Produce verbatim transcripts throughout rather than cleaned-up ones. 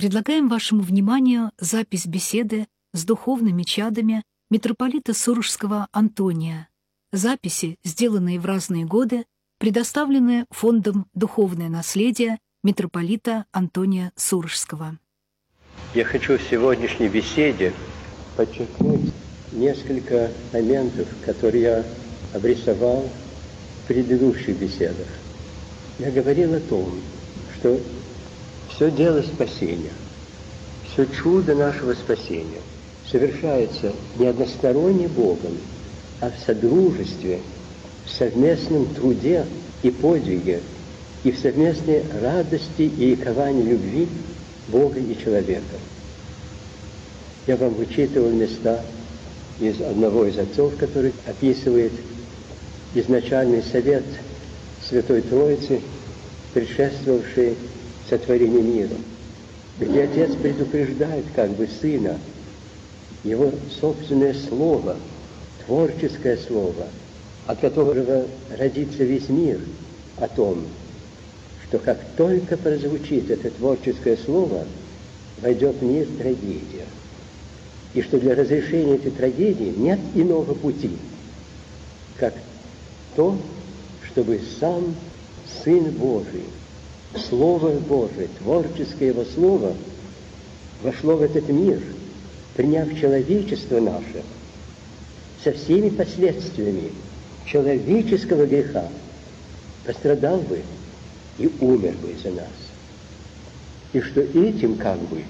Предлагаем вашему вниманию запись беседы с духовными чадами митрополита Сурожского Антония. Записи, сделанные в разные годы, предоставлены Фондом «Духовное наследие» митрополита Антония Сурожского. Я хочу в сегодняшней беседе подчеркнуть несколько моментов, которые я обрисовал в предыдущих беседах. Я говорил о том, что все дело спасения, все чудо нашего спасения совершается не односторонне Богом, а в содружестве, в совместном труде и подвиге, и в совместной радости и ликовании любви Бога и человека. Я вам вычитывал места из одного из отцов, который описывает изначальный совет Святой Троицы, предшествовавший сотворению мира, где Отец предупреждает как бы Сына, Его собственное Слово, творческое Слово, от которого родится весь мир, о том, что как только прозвучит это творческое Слово, войдет в мир трагедия. И что для разрешения этой трагедии нет иного пути, как то, чтобы сам Сын Божий, Слово Божие, творческое Его Слово, вошло в этот мир, приняв человечество наше со всеми последствиями человеческого греха, пострадал бы и умер бы за нас. И что этим как бы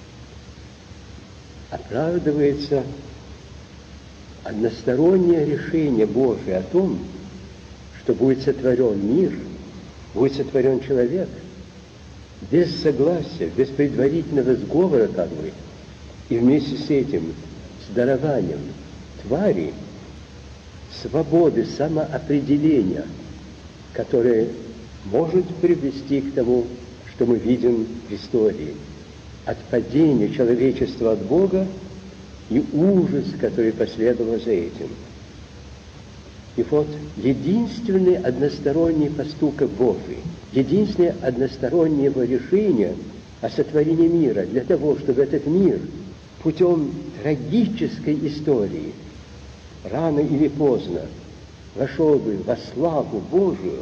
оправдывается одностороннее решение Божие о том, что будет сотворен мир, будет сотворен человек, без согласия, без предварительного сговора как бы, и вместе с этим, с дарованием твари, свободы самоопределения, которое может привести к тому, что мы видим в истории, отпадение человечества от Бога и ужас, который последовал за этим. И вот единственный односторонний поступок Божий, единственное одностороннее его решение о сотворении мира для того, чтобы этот мир путем трагической истории рано или поздно вошел бы во славу Божию,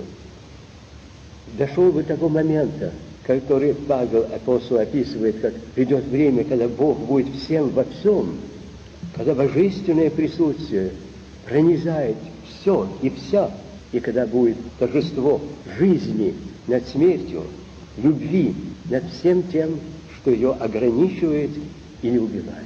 дошел бы до того момента, который Павел, апостол, описывает, как придет время, когда Бог будет всем во всем, когда божественное присутствие пронизает все и вся, и когда будет торжество жизни над смертью, любви над всем тем, что ее ограничивает или убивает.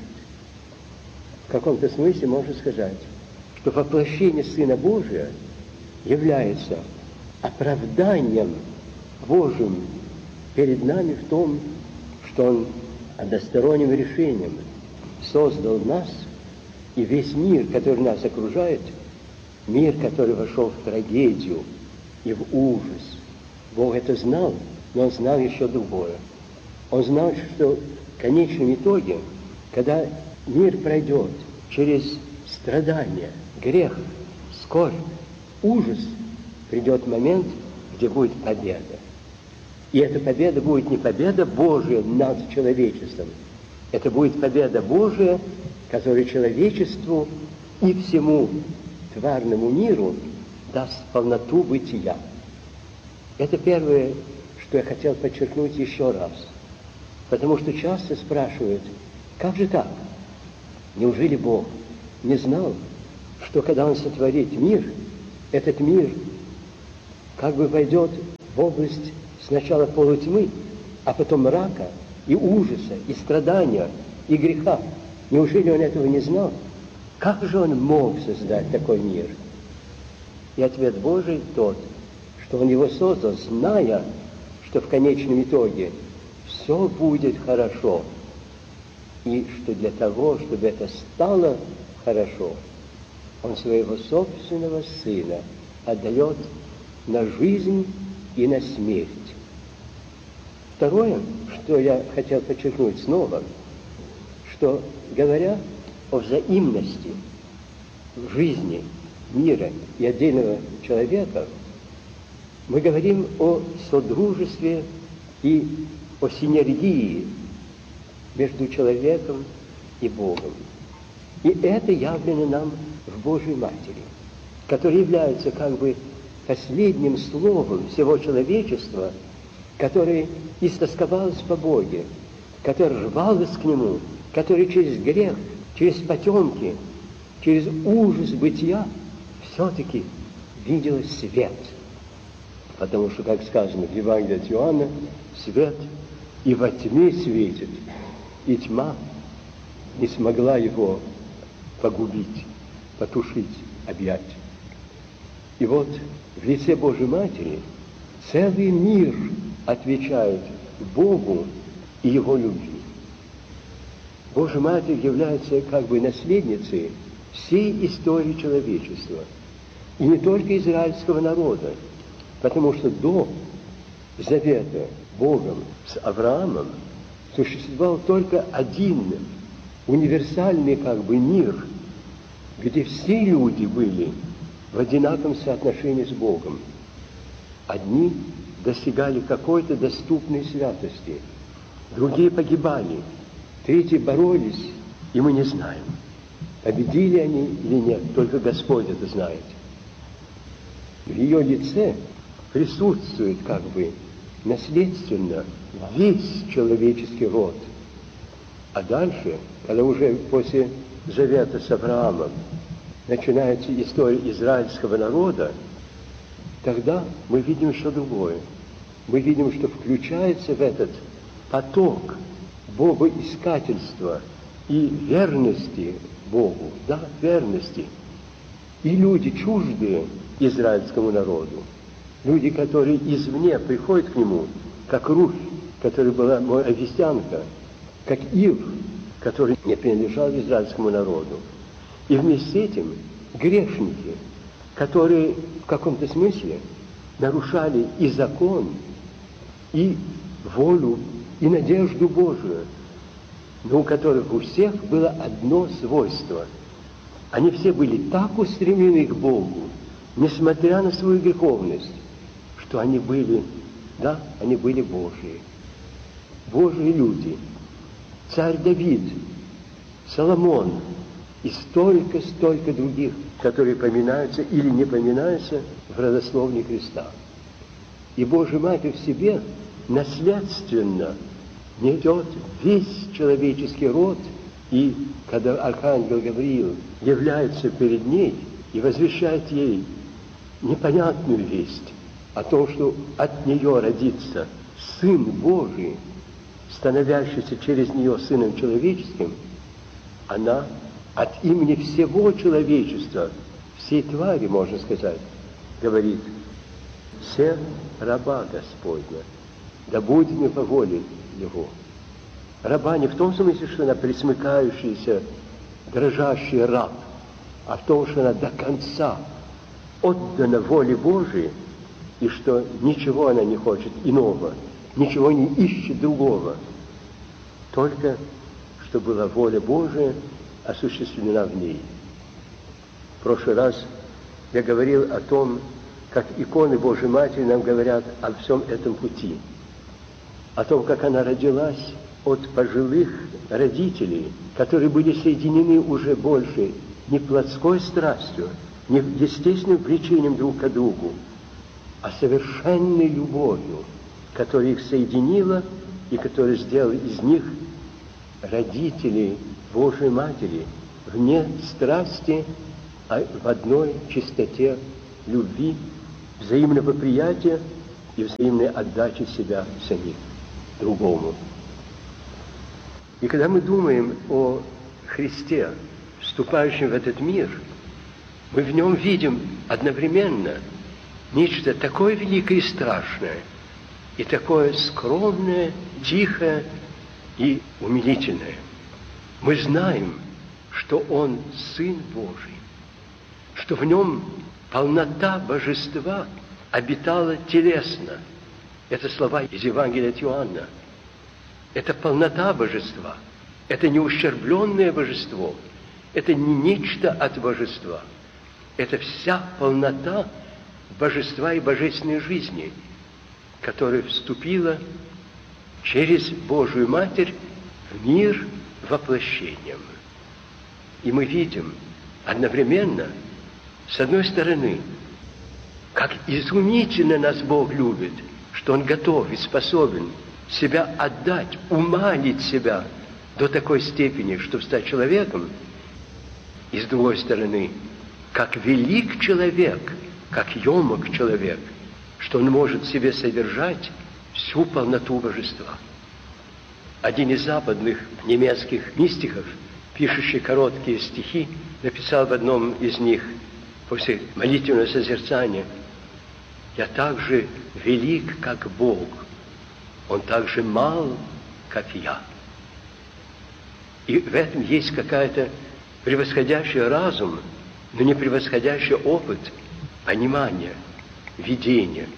В каком-то смысле можно сказать, что воплощение Сына Божия является оправданием Божьим перед нами в том, что Он односторонним решением создал нас и весь мир, который нас окружает, мир, который вошел в трагедию и в ужас. Бог это знал, но Он знал еще другое. Он знал, что в конечном итоге, когда мир пройдет через страдания, грех, скорбь, ужас, придет момент, где будет победа. И эта победа будет не победа Божия над человечеством. Это будет победа Божия, которая человечеству и всему тварному миру даст полноту бытия. Это первое, что я хотел подчеркнуть еще раз. Потому что часто спрашивают, как же так? Неужели Бог не знал, что когда Он сотворит мир, этот мир как бы войдет в область сначала полутьмы, а потом мрака и ужаса, и страдания, и греха? Неужели Он этого не знал? Как же Он мог создать такой мир? И ответ Божий тот, что Он его создал, зная, что в конечном итоге все будет хорошо. И что для того, чтобы это стало хорошо, Он своего собственного Сына отдает на жизнь и на смерть. Второе, что я хотел подчеркнуть снова, что, говоря о взаимности в жизни мира и отдельного человека, мы говорим о содружестве и о синергии между человеком и Богом. И это явлено нам в Божьей Матери, которая является как бы последним словом всего человечества, которое истосковалось по Боге, которое рвалось к Нему, которое через грех, через потемки, через ужас бытия все-таки видела свет. Потому что, как сказано в Евангелии от Иоанна, свет и во тьме светит, и тьма не смогла его погубить, потушить, объять. И вот в лице Божьей Матери целый мир отвечает Богу и Его любви. Божья Матерь является как бы наследницей всей истории человечества, и не только израильского народа, потому что до завета Богом с Авраамом существовал только один универсальный как бы мир, где все люди были в одинаковом соотношении с Богом. Одни достигали какой-то доступной святости, другие погибали, третьи боролись, и мы не знаем, победили они или нет, только Господь это знает. В ее лице присутствует как бы наследственно весь человеческий род. А дальше, когда уже после завета с Авраамом начинается история израильского народа, тогда мы видим что другое. Мы видим, что включается в этот поток богоискательства и верности Богу, да, верности, и люди чуждые израильскому народу, люди, которые извне приходят к нему, как Руфь, которая была моавитянка, как Ив, который не принадлежал израильскому народу. И вместе с этим грешники, которые в каком-то смысле нарушали и закон, и волю, и надежду Божию, но у которых у всех было одно свойство. Они все были так устремлены к Богу, несмотря на свою греховность, что они были, да, они были Божьи. Божьи люди. Царь Давид, Соломон и столько-столько других, которые поминаются или не поминаются в родословне Христа. И Божья Матерь в себе наследственно несет весь человеческий род, и когда архангел Гавриил является перед ней и возвещает ей непонятную весть о том, что от нее родится Сын Божий, становящийся через нее Сыном Человеческим, она от имени всего человечества, всей твари, можно сказать, говорит: «Се раба Господня, да будет мне по воле Его». Раба не в том смысле, что она присмыкающийся, дрожащий раб, а в том, что она до конца отдана воле Божией, и что ничего она не хочет иного, ничего не ищет другого, только что была воля Божия осуществлена в ней. В прошлый раз я говорил о том, как иконы Божьей Матери нам говорят о всем этом пути, о том, как она родилась от пожилых родителей, которые были соединены уже больше не плотской страстью, не естественным влечением друг к другу, а совершенной любовью, которая их соединила и которая сделала из них родителей Божьей Матери вне страсти, а в одной чистоте любви, взаимного приятия и взаимной отдачи себя самих другому. И когда мы думаем о Христе, вступающем в этот мир, мы в нем видим одновременно нечто такое великое и страшное, и такое скромное, тихое и умилительное. Мы знаем, что Он Сын Божий, что в Нем полнота Божества обитала телесно. Это слова из Евангелия от Иоанна. Это полнота Божества, это не ущербленное Божество, это не нечто от Божества, это вся полнота Божества и божественной жизни, которая вступила через Божию Матерь в мир воплощением. И мы видим одновременно, с одной стороны, как изумительно нас Бог любит, что Он готов и способен себя отдать, умалить себя до такой степени, чтобы стать человеком. И с другой стороны, как велик человек, как емок человек, что он может в себе содержать всю полноту божества. Один из западных немецких мистиков, пишущий короткие стихи, написал в одном из них после молитвенного созерцания: «Я так же велик, как Бог, Он так же мал, как я». И в этом есть какая-то превосходящая разум, но не превосходящий опыт, понимания, видения.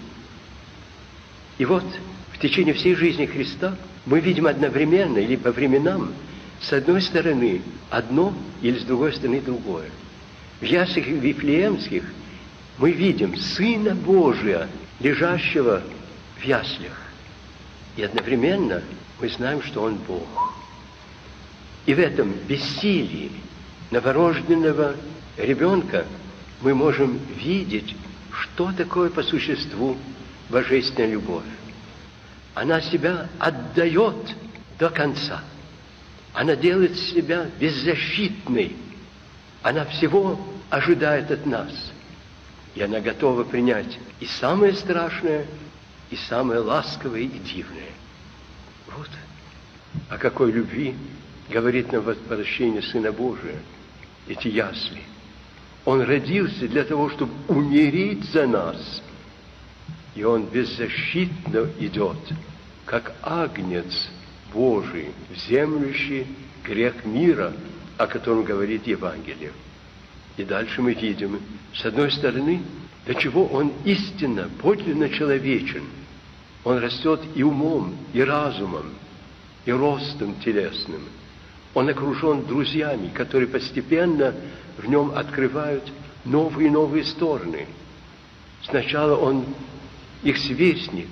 И вот в течение всей жизни Христа мы видим одновременно или по временам с одной стороны одно или с другой стороны другое. В яслях Вифлеемских мы видим Сына Божия, лежащего в яслях. И одновременно мы знаем, что Он Бог. И в этом бессилии новорожденного ребенка мы можем видеть, что такое по существу божественная любовь. Она себя отдает до конца. Она делает себя беззащитной. Она всего ожидает от нас. И она готова принять и самое страшное, и самое ласковое и дивное. Вот о какой любви говорит нам возвращение Сына Божия, эти ясли. Он родился для того, чтобы умереть за нас. И Он беззащитно идет, как агнец Божий, вземлющий грех мира, о котором говорит Евангелие. И дальше мы видим, с одной стороны, до чего Он истинно, подлинно человечен. Он растет и умом, и разумом, и ростом телесным. Он окружен друзьями, которые постепенно в нем открывают новые и новые стороны. Сначала он их сверстник,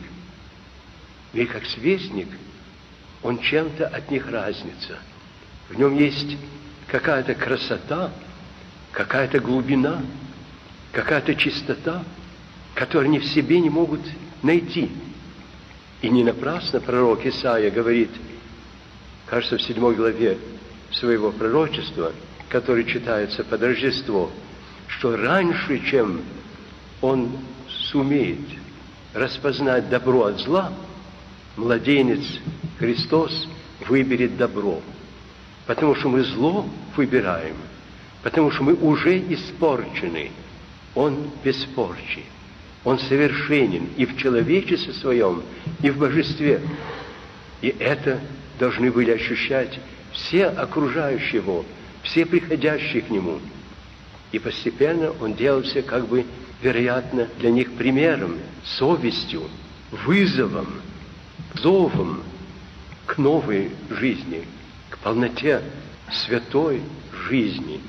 и как сверстник он чем-то от них разнится. В нем есть какая-то красота, какая-то глубина, какая-то чистота, которую они в себе не могут найти. И не напрасно пророк Исаия говорит, кажется, в седьмой главе своего пророчества, который читается под Рождество, что раньше, чем он сумеет распознать добро от зла, младенец Христос выберет добро. Потому что мы зло выбираем, потому что мы уже испорчены. Он без порчи. Он совершенен и в человечестве своем, и в божестве. И это должны были ощущать все окружающие его, все приходящие к нему. И постепенно он делался, как бы, вероятно, для них примером, совестью, вызовом, зовом к новой жизни, к полноте святой жизни.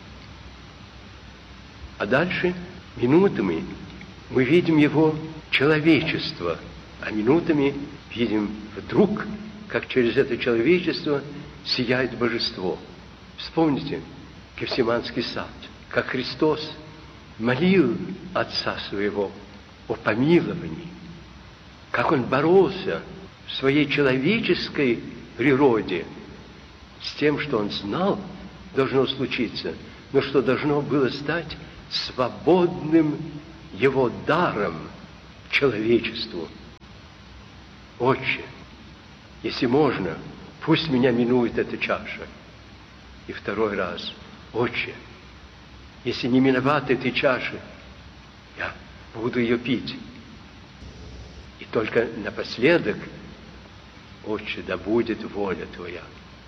А дальше минутами мы видим его человечество, а минутами видим вдруг, как через это человечество сияет божество. Вспомните Гефсиманский сад, как Христос молил Отца Своего о помиловании, как Он боролся в своей человеческой природе с тем, что Он знал должно случиться, но что должно было стать свободным Его даром человечеству. Отче, если можно, пусть меня минует эта чаша. И второй раз, Отче, если не миновать этой чаши, я буду ее пить. И только напоследок, Отче, да будет воля Твоя.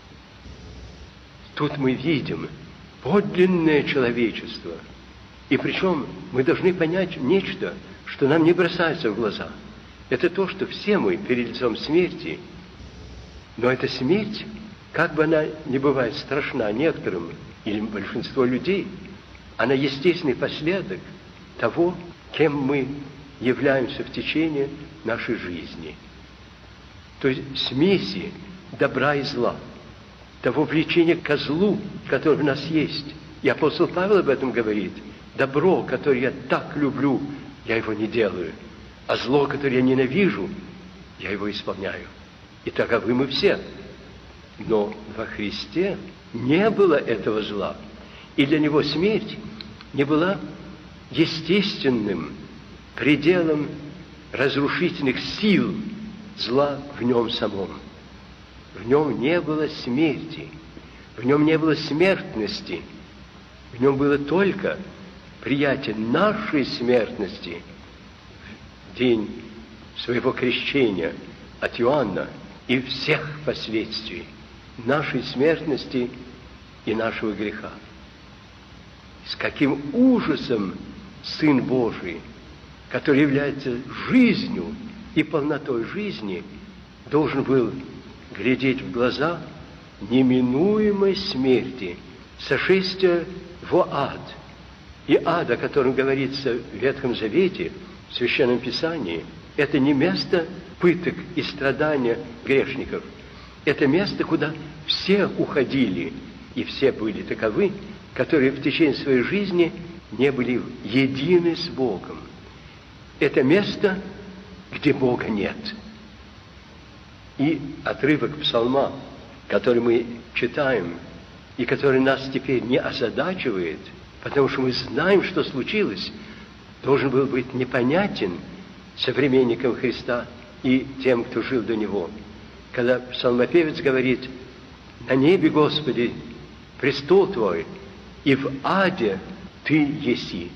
Тут мы видим подлинное человечество. И причем мы должны понять нечто, что нам не бросается в глаза. Это то, что все мы перед лицом смерти. Но эта смерть, как бы она ни бывает страшна некоторым или большинству людей, она естественный последок того, кем мы являемся в течение нашей жизни. То есть смеси добра и зла, того влечения ко злу, которое в нас есть. И апостол Павел об этом говорит. Добро, которое я так люблю, я его не делаю, а зло, которое я ненавижу, я его исполняю. И таковы мы все. Но во Христе не было этого зла. И для Него смерть не была естественным пределом разрушительных сил зла в Нем самом. В Нем не было смерти, в Нем не было смертности, в Нем было только приятие нашей смертности в день своего крещения от Иоанна и всех последствий нашей смертности и нашего греха. С каким ужасом Сын Божий, который является жизнью и полнотой жизни, должен был глядеть в глаза неминуемой смерти, сошествия в ад. И ад, о котором говорится в Ветхом Завете, в Священном Писании, это не место пыток и страдания грешников. Это место, куда все уходили, и все были таковы, которые в течение своей жизни не были едины с Богом. Это место, где Бога нет. И отрывок псалма, который мы читаем, и который нас теперь не озадачивает, потому что мы знаем, что случилось, должен был быть непонятен современникам Христа и тем, кто жил до Него. Когда псалмопевец говорит: «На небе, Господи, престол Твой, и в аде Ты еси».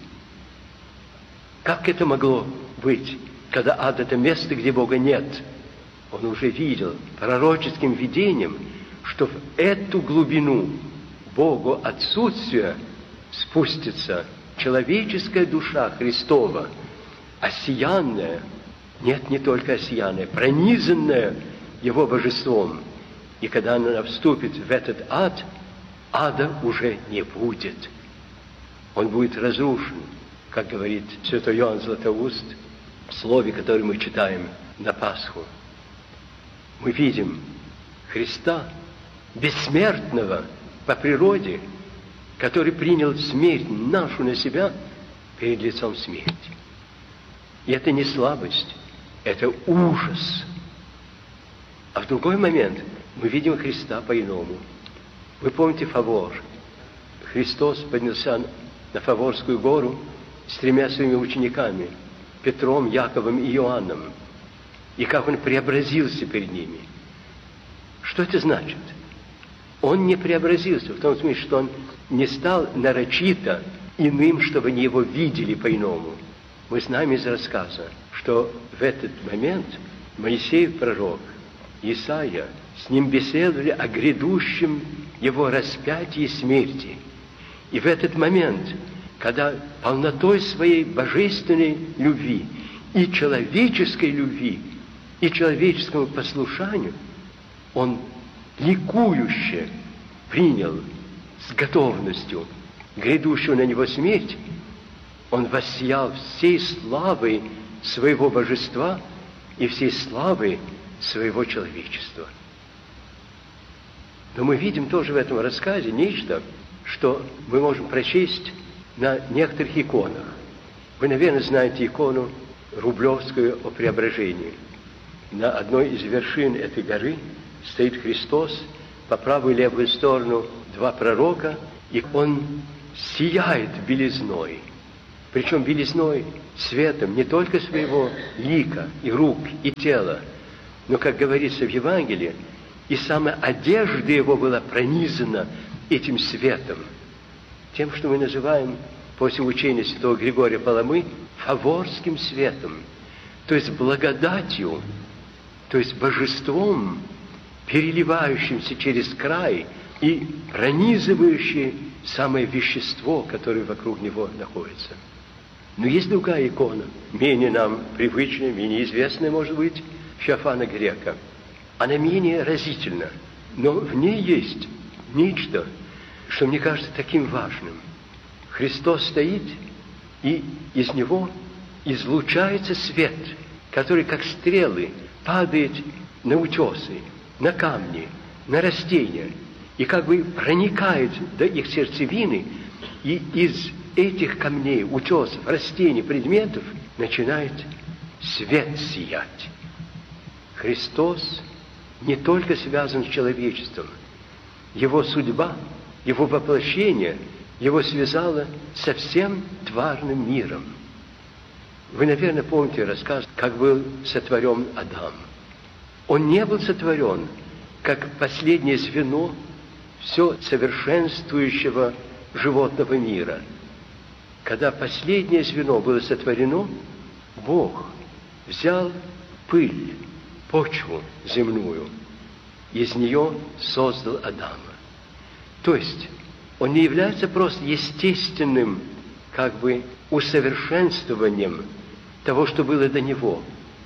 Как это могло быть, когда ад — это место, где Бога нет? Он уже видел пророческим видением, что в эту глубину Богу отсутствия спустится человеческая душа Христова, осиянная, нет, не только осиянная, пронизанная Его божеством. И когда она вступит в этот ад, ада уже не будет. Он будет разрушен, как говорит святой Иоанн Златоуст в слове, которое мы читаем на Пасху. Мы видим Христа, бессмертного по природе, который принял смерть нашу на себя перед лицом смерти. И это не слабость, это ужас. А в другой момент мы видим Христа по-иному. Вы помните Фавор? Христос поднялся на Фаворскую гору с тремя своими учениками, Петром, Яковом и Иоанном. И как Он преобразился перед ними. Что это значит? Он не преобразился, в том смысле, что Он не стал нарочито иным, чтобы они Его видели по-иному. Мы знаем из рассказа, что в этот момент Моисей, пророк, Исаия, с Ним беседовали о грядущем Его распятии и смерти. И в этот момент, когда полнотой своей божественной любви и человеческой любви, и человеческому послушанию, Он ликующе принял с готовностью грядущую на Него смерть, Он воссиял всей славой своего божества и всей славой своего человечества. Но мы видим тоже в этом рассказе нечто, что мы можем прочесть на некоторых иконах. Вы, наверное, знаете икону Рублевскую о Преображении. На одной из вершин этой горы стоит Христос, по правую и левую сторону два пророка, и Он сияет белизной. Причем белизной, светом не только своего лика и рук, и тела, но, как говорится в Евангелии, и сама одежда Его была пронизана этим светом, тем, что мы называем, после учения святого Григория Паламы, фаворским светом, то есть благодатью, то есть божеством, переливающимся через край и пронизывающее самое вещество, которое вокруг него находится. Но есть другая икона, менее нам привычная, менее известная, может быть, Феофана Грека. Она менее разительна, но в ней есть нечто, что мне кажется таким важным. Христос стоит, и из Него излучается свет, который, как стрелы, падает на утесы. на камни, на растения, и как бы проникает до их сердцевины, и из этих камней, утесов, растений, предметов начинает свет сиять. Христос не только связан с человечеством. Его судьба, его воплощение, его связало со всем тварным миром. Вы, наверное, помните рассказ, как был сотворен Адам. Он не был сотворен как последнее звено все совершенствующего животного мира. Когда последнее звено было сотворено, Бог взял пыль, почву земную, из нее создал Адама. То есть он не является просто естественным, как бы, усовершенствованием того, что было до него.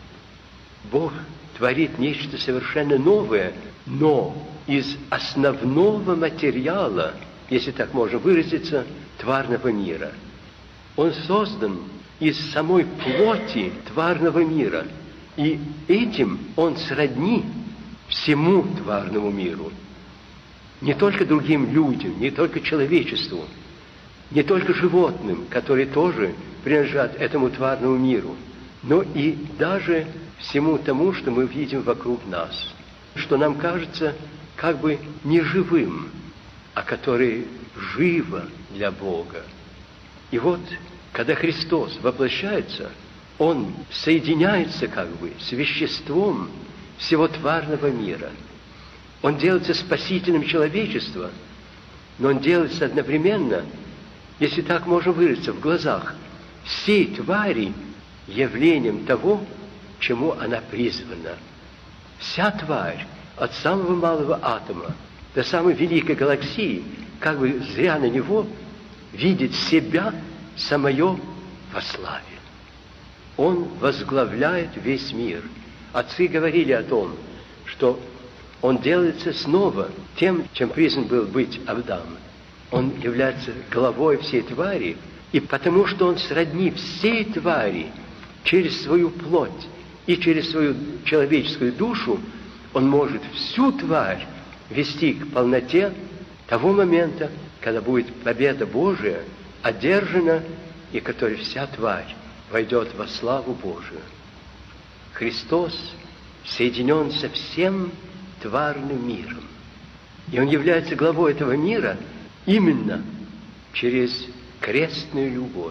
Бог творит нечто совершенно новое, но из основного материала, если так можно выразиться, тварного мира. Он создан из самой плоти тварного мира, и этим он сродни всему тварному миру. Не только другим людям, не только человечеству, не только животным, которые тоже принадлежат этому тварному миру, но и даже всему тому, что мы видим вокруг нас, что нам кажется как бы неживым, а которое живо для Бога. И вот, когда Христос воплощается, Он соединяется как бы с веществом всего тварного мира. Он делается спасителем человечества, но Он делается одновременно, если так можно выразиться, в глазах всей твари явлением того, чему она призвана. Вся тварь, от самого малого атома до самой великой галаксии, как бы зря на него, видит себя самое во славе. Он возглавляет весь мир. Отцы говорили о том, что он делается снова тем, чем призван был быть Адам. Он является главой всей твари, и потому что он сродни всей твари через свою плоть и через свою человеческую душу, он может всю тварь вести к полноте того момента, когда будет победа Божия одержана, и которой вся тварь войдет во славу Божию. Христос соединен со всем тварным миром. И Он является главой этого мира именно через крестную любовь.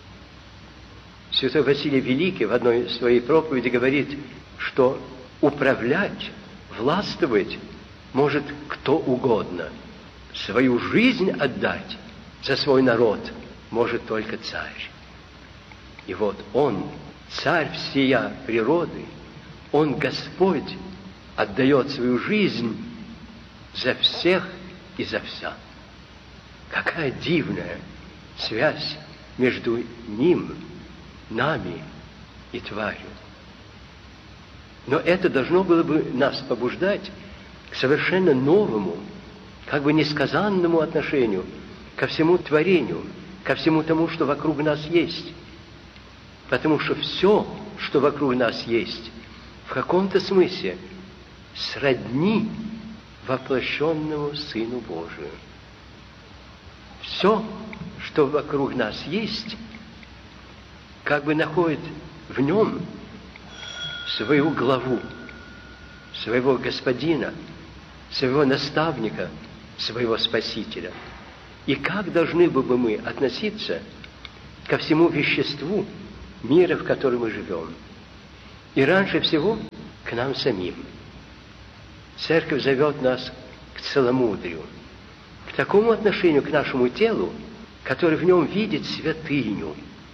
Святой Василий Великий в одной своей проповеди говорит, что управлять, властвовать может кто угодно. Свою жизнь отдать за свой народ может только царь. И вот Он, царь всея природы, Он, Господь, отдает свою жизнь за всех и за вся. Какая дивная связь между Ним, нами и тварью. Но это должно было бы нас побуждать к совершенно новому, как бы несказанному отношению ко всему творению, ко всему тому, что вокруг нас есть. Потому что все, что вокруг нас есть, в каком-то смысле сродни воплощенному Сыну Божию. Все, что вокруг нас есть, как бы находит в нем свою главу, своего господина, своего наставника, своего спасителя. И как должны бы мы относиться ко всему веществу мира, в котором мы живем? И раньше всего к нам самим. Церковь зовет нас к целомудрию, к такому отношению к нашему телу, которое в нем видит святыню.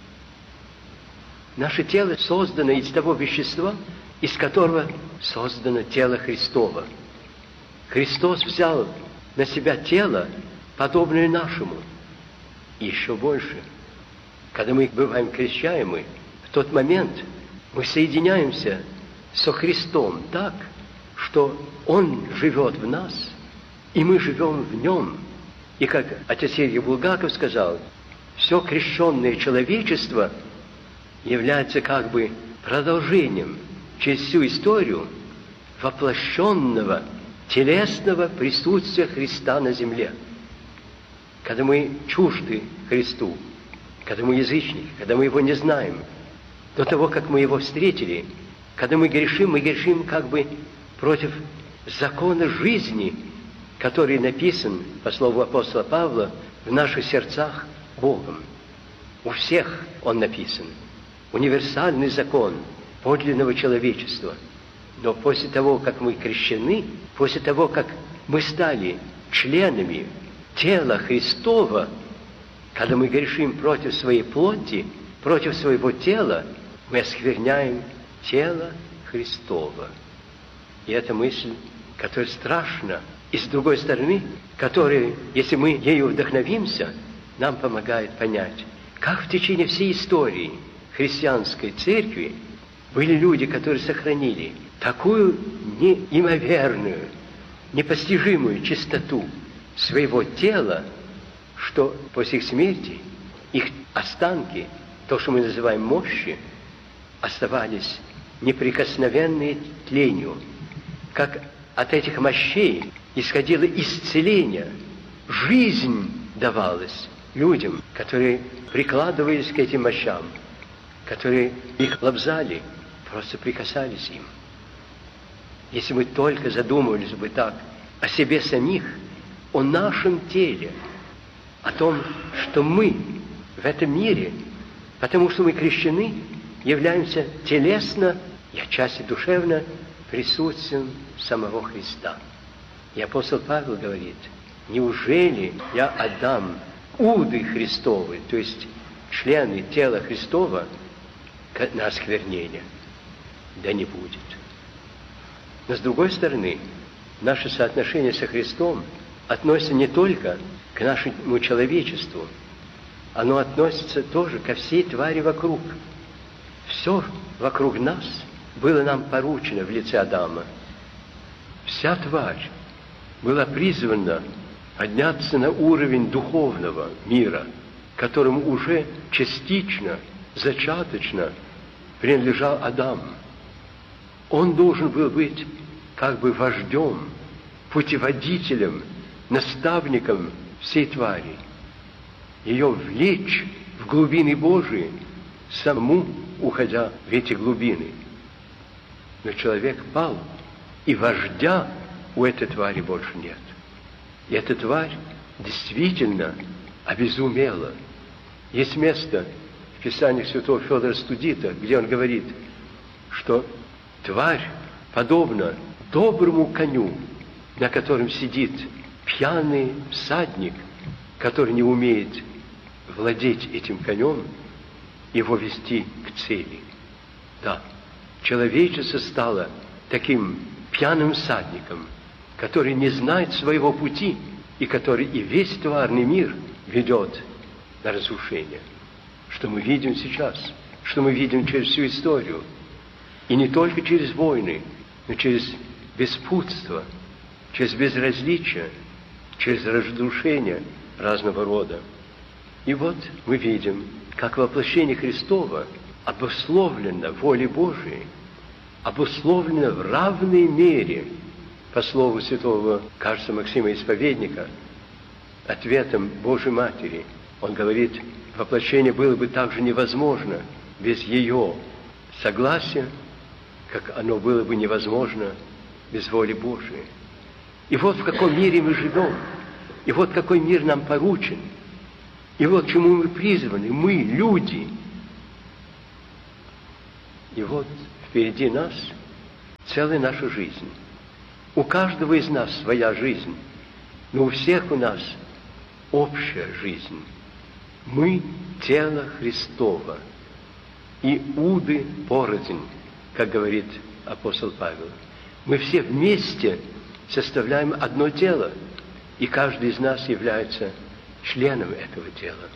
Наше тело создано из того вещества, из которого создано тело Христово. Христос взял на себя тело, подобное нашему. И еще больше, когда мы бываем крещаемы, в тот момент мы соединяемся со Христом так, что Он живет в нас, и мы живем в Нем. И как отец Сергий Булгаков сказал, все крещенное человечество является как бы продолжением через всю историю воплощенного, телесного присутствия Христа на земле. Когда мы чужды Христу, когда мы язычники, когда мы Его не знаем, до того, как мы Его встретили, когда мы грешим, мы грешим как бы против закона жизни, который написан, по слову апостола Павла, в наших сердцах Богом. У всех он написан. Универсальный закон подлинного человечества. Но после того, как мы крещены, после того, как мы стали членами тела Христова, когда мы грешим против своей плоти, против своего тела, мы оскверняем тело Христово. И эта мысль, которая страшна, и с другой стороны, которая, если мы ею вдохновимся, нам помогает понять, как в течение всей истории христианской церкви были люди, которые сохранили такую неимоверную, непостижимую чистоту своего тела, что после их смерти их останки, то, что мы называем мощи, оставались неприкосновенные тлению. Как от этих мощей исходило исцеление, жизнь давалась людям, которые прикладывались к этим мощам, которые их лобзали, просто прикасались им. Если мы только задумывались бы так о себе самих, о нашем теле, о том, что мы в этом мире, потому что мы крещены, являемся телесно и отчасти душевно присутствием самого Христа. И апостол Павел говорит: неужели я отдам уды Христовы, то есть члены тела Христова, на осквернение? Да не будет. Но с другой стороны, наше соотношение со Христом относится не только к нашему человечеству, оно относится тоже ко всей твари вокруг. Все вокруг нас было нам поручено в лице Адама. Вся тварь была призвана подняться на уровень духовного мира, которому уже частично, зачаточно принадлежал Адам. Он должен был быть как бы вождем, путеводителем, наставником всей твари, ее влечь в глубины Божии, самому уходя в эти глубины. Но человек пал, и вождя у этой твари больше нет. И эта тварь действительно обезумела. Есть место в Писаниях святого Феодора Студита, где он говорит, что тварь подобна доброму коню, на котором сидит пьяный всадник, который не умеет владеть этим конем, его вести к цели. Да, человечество стало таким пьяным всадником, который не знает своего пути и который и весь тварный мир ведет на разрушение. Что мы видим сейчас, что мы видим через всю историю. И не только через войны, но через беспутство, через безразличие, через разрушение разного рода. И вот мы видим, как воплощение Христова обусловлено волей Божией, обусловлено в равной мере, по слову святого, кажется, Максима Исповедника, ответом Божьей Матери. Он говорит, воплощение было бы также невозможно без ее согласия, как оно было бы невозможно без воли Божией. И вот в каком мире мы живем, и вот какой мир нам поручен, и вот к чему мы призваны, мы, люди. И вот впереди нас целая наша жизнь. У каждого из нас своя жизнь, но у всех у нас общая жизнь. Мы – тело Христово, и уды порознь, как говорит апостол Павел. Мы все вместе составляем одно тело, и каждый из нас является членом этого тела.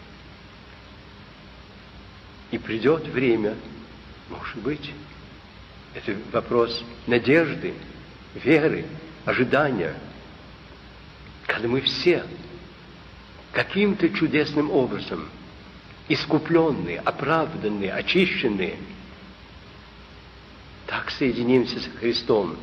И придет время, может быть, это вопрос надежды, веры, ожидания, когда мы все каким-то чудесным образом искупленные, оправданные, очищенные, так соединимся с Христом,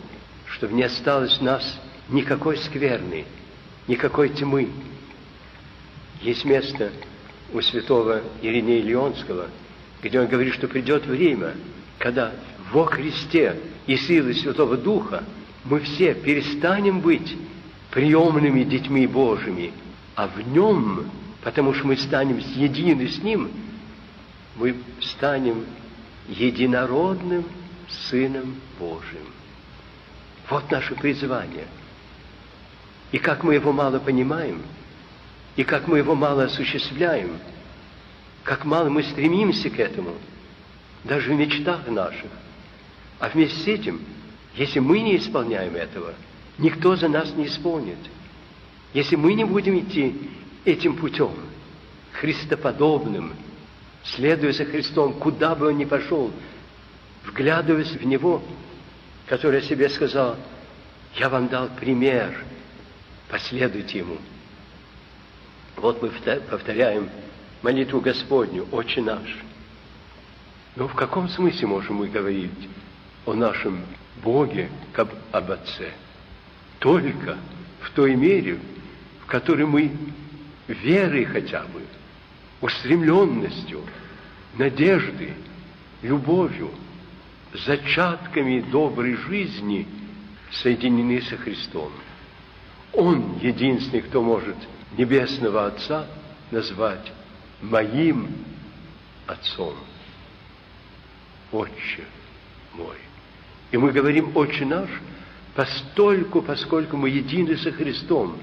чтобы не осталось в нас никакой скверны, никакой тьмы. Есть место у святого Иринея Лионского, где он говорит, что придет время, когда во Христе и силы Святого Духа мы все перестанем быть приемными детьми Божьими, а в Нем, потому что мы станем едины с Ним, мы станем единородным Сыном Божьим. Вот наше призвание. И как мы его мало понимаем, и как мы его мало осуществляем, как мало мы стремимся к этому, даже в мечтах наших. А вместе с этим, если мы не исполняем этого, никто за нас не исполнит. Если мы не будем идти этим путем, христоподобным, следуя за Христом, куда бы он ни пошел, вглядываясь в Него, который о себе сказал: «Я вам дал пример, последуйте Ему». Вот мы повторяем молитву Господню, «Отче наш». Но в каком смысле можем мы говорить о нашем Боге как об Отце? Только в той мере, в которой мы верой хотя бы, устремленностью, надеждой, любовью, зачатками доброй жизни соединены со Христом. Он единственный, кто может Небесного Отца назвать моим Отцом. Отче мой. И мы говорим «Отче наш» постольку, поскольку мы едины со Христом.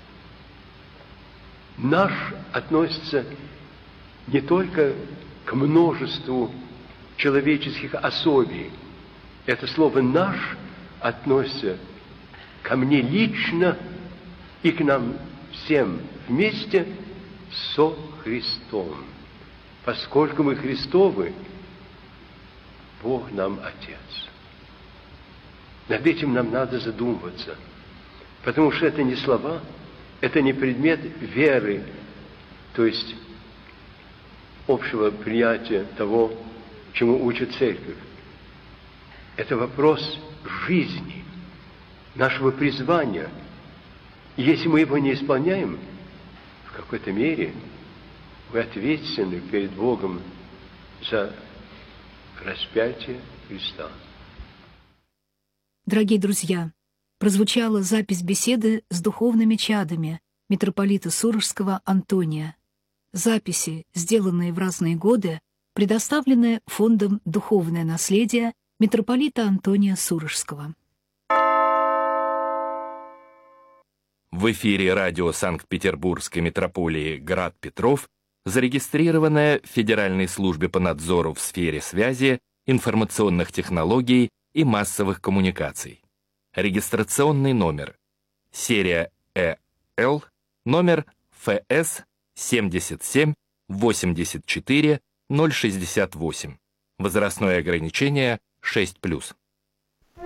Наш относится не только к множеству человеческих особей. Это слово «наш» относится ко мне лично и к нам всем вместе со Христом. Поскольку мы Христовы, Бог нам Отец. Над этим нам надо задумываться, потому что это не слова, это не предмет веры, то есть общего приятия того, чему учит Церковь. Это вопрос жизни, нашего призвания. И если мы его не исполняем, в какой-то мере мы ответственны перед Богом за распятие Христа. Дорогие друзья, прозвучала запись беседы с духовными чадами митрополита Сурожского Антония. Записи, сделанные в разные годы, предоставлены Фондом «Духовное наследие» митрополита Антония Сурожского. В эфире радио Санкт-Петербургской митрополии «Град Петров», зарегистрированное в Федеральной службе по надзору в сфере связи, информационных технологий и массовых коммуникаций. Регистрационный номер. Серия Э Л, номер Ф С семьдесят семь восемьдесят четыре ноль шестьдесят восемь. Возрастное ограничение шесть плюс.